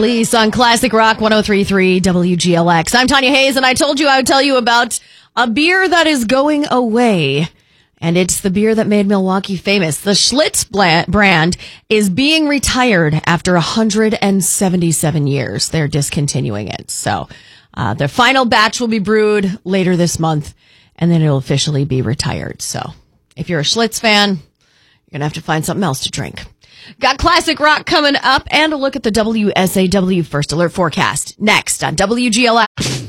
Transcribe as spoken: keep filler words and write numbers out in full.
Release on Classic Rock one oh three point three W G L X. I'm Tanya Hayes, and I told you I would tell you about a beer that is going away. And it's the beer that made Milwaukee famous. The Schlitz brand is being retired after one hundred seventy-seven years. They're discontinuing it. So uh, the final batch will be brewed later this month, and then it'll officially be retired. So if you're a Schlitz fan, you're going to have to find something else to drink. Got Classic Rock coming up and a look at the W S A W First Alert forecast next on W G L X.